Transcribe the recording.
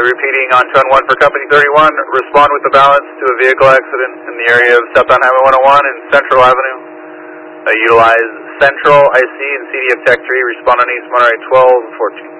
repeating on tone 1 for Company 31, respond with the balance to a vehicle accident in the area of southbound Highway 101 and Central Avenue. Utilize Central IC and CDF Tech 3, respond on East Monterey 12 and 14.